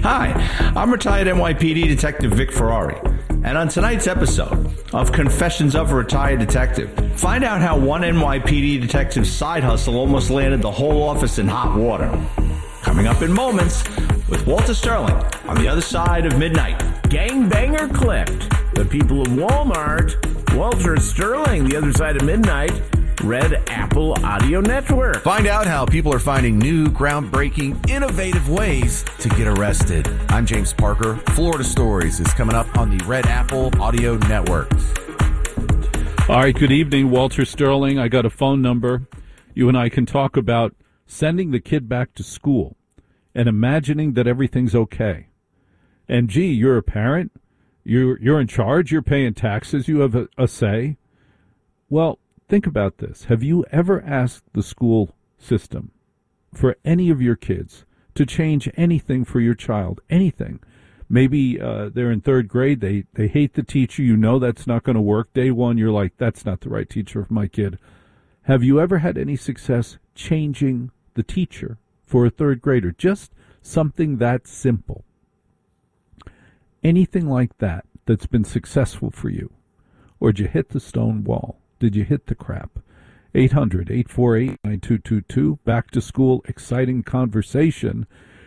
Hi, I'm retired NYPD Detective Vic Ferrari, and on tonight's episode of Confessions of a Retired Detective, find out how one NYPD detective's side hustle almost landed the whole office in hot water. Coming up in moments with Walter Sterling on the other side of midnight. Gangbanger clipped. The people of Walmart. Walter Sterling, the other side of midnight. Red Apple Audio Network. Find out how people are finding new, groundbreaking, innovative ways to get arrested. I'm James Parker. Florida Stories is coming up on the Red Apple Audio Network. All right, good evening, Walter Sterling. I got a phone number. You and I can talk about sending the kid back to school and imagining that everything's okay. And, gee, you're a parent. You're in charge. You're paying taxes. You have a say. Well, think about this. Have you ever asked the school system for any of your kids to change anything for your child? Anything. Maybe they're in third grade. They hate the teacher. You know that's not going to work. Day one, you're like, that's not the right teacher for my kid. Have you ever had any success changing the teacher for a third grader? Just something that simple. Anything like that that's been successful for you? Or did you hit the stone wall? Did you hit the crap? 800-848-9222. Back to school, exciting conversation.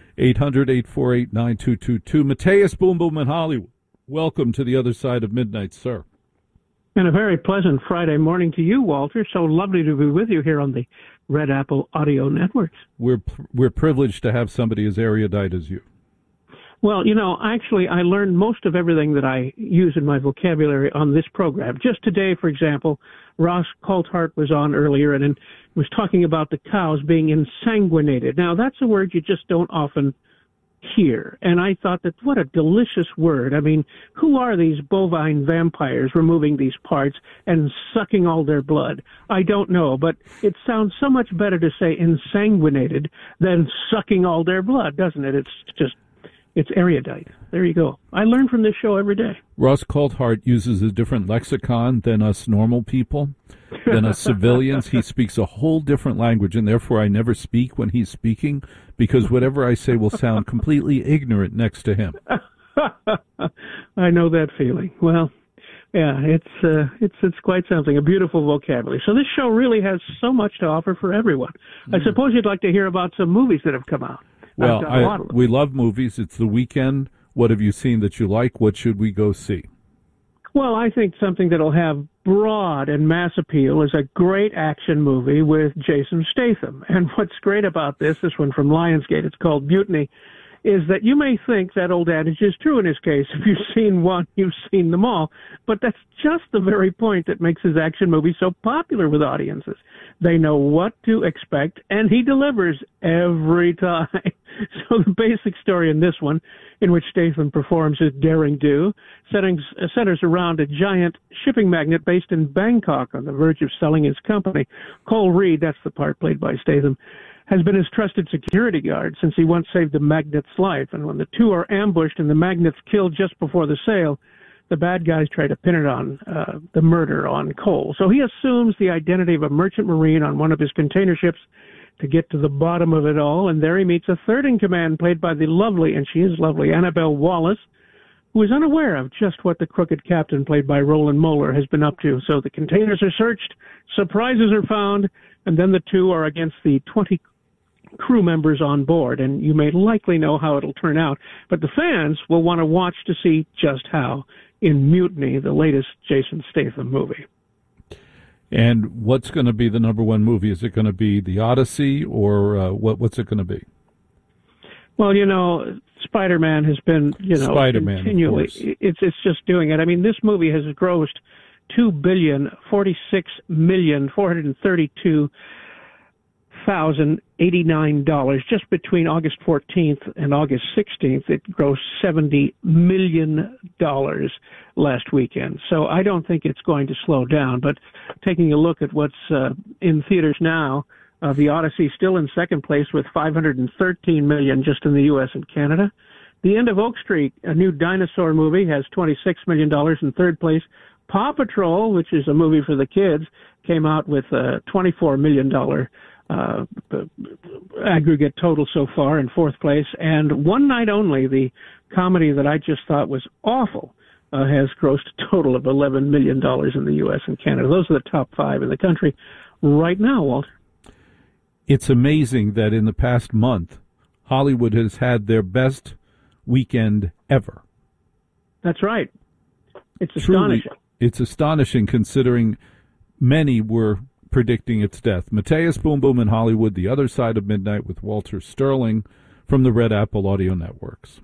800-848-9222. Mateus Boom Boom in Hollywood. Welcome to the other side of midnight, sir. And a very pleasant Friday morning to you, Walter. So lovely to be with you here on the Red Apple Audio Networks. We're privileged to have somebody as erudite as you. Well, you know, actually, I learned most of everything that I use in my vocabulary on this program. Just today, for example, Ross Coulthart was on earlier and was talking about the cows being ensanguinated. Now, that's a word you just don't often hear. And I thought that what a delicious word. I mean, who are these bovine vampires removing these parts and sucking all their blood? I don't know, but it sounds so much better to say ensanguinated than sucking all their blood, doesn't it? It's erudite. There you go. I learn from this show every day. Ross Coulthart uses a different lexicon than us normal people, than us civilians. He speaks a whole different language, and therefore I never speak when he's speaking, because whatever I say will sound completely ignorant next to him. I know that feeling. Well, yeah, it's quite something, a beautiful vocabulary. So this show really has so much to offer for everyone. I suppose you'd like to hear about some movies that have come out. Well, we love movies. It's the weekend. What have you seen that you like? What should we go see? Well, I think something that'll have broad and mass appeal is a great action movie with Jason Statham. And what's great about this one from Lionsgate, it's called Mutiny, is that you may think that old adage is true in his case. If you've seen one, you've seen them all. But that's just the very point that makes his action movie so popular with audiences. They know what to expect, and he delivers every time. So the basic story in this one, in which Statham performs his daring do, centers around a giant shipping magnate based in Bangkok on the verge of selling his company. Cole Reed, that's the part played by Statham, has been his trusted security guard since he once saved the magnate's life. And when the two are ambushed and the magnate's killed just before the sale, the bad guys try to pin it on the murder on Cole. So he assumes the identity of a merchant marine on one of his container ships to get to the bottom of it all. And there he meets a third in command played by the lovely, and she is lovely, Annabelle Wallace, who is unaware of just what the crooked captain played by Roland Moeller has been up to. So the containers are searched, surprises are found, and then the two are against the 20 crew members on board, and you may likely know how it'll turn out. But the fans will want to watch to see just how in Mutiny, the latest Jason Statham movie. And what's going to be the number one movie? Is it going to be The Odyssey, or what's it going to be? Well, you know, Spider-Man has been, Spider-Man, continually. It's just doing it. I mean, this movie has grossed $2,046,432,089 just between August 14th and August 16th. It grossed $70 million last weekend. So I don't think it's going to slow down. But taking a look at what's in theaters now, The Odyssey still in second place with $513 million just in the U.S. and Canada. The End of Oak Street, a new dinosaur movie, has $26 million in third place. Paw Patrol, which is a movie for the kids, came out with a $24 million the aggregate total so far in fourth place. And One Night Only, the comedy that I just thought was awful, has grossed a total of $11 million in the U.S. and Canada. Those are the top 5 in the country right now, Walter. It's amazing that in the past month, Hollywood has had their best weekend ever. That's right. It's astonishing. Truly, it's astonishing considering many were predicting its death. Mateus Boom Boom in Hollywood, The Other Side of Midnight with Walter Sterling from the Red Apple Audio Networks.